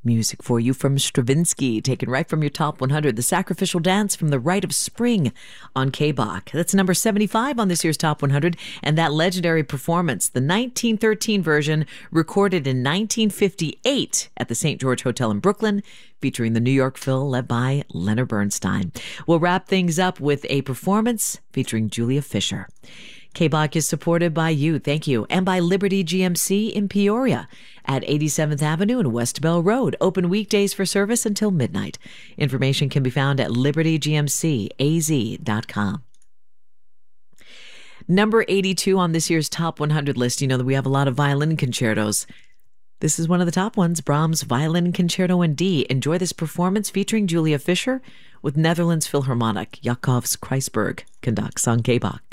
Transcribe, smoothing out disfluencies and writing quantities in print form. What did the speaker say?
Music for you from Stravinsky, taken right from your top 100. The Sacrificial Dance from The Rite of Spring on K-Bach. That's number 75 on this year's top 100. And that legendary performance, the 1913 version, recorded in 1958 at the St. George Hotel in Brooklyn, featuring the New York Phil led by Leonard Bernstein. We'll wrap things up with a performance featuring Julia Fisher. K-Bach is supported by you, thank you, and by Liberty GMC in Peoria at 87th Avenue and West Bell Road. Open weekdays for service until midnight. Information can be found at libertygmcaz.com. Number 82 on this year's top 100 list. You know that we have a lot of violin concertos. This is one of the top ones, Brahms' Violin Concerto in D. Enjoy this performance featuring Julia Fisher with Netherlands Philharmonic. Jakovs Kreisberg conducts on K-Bach.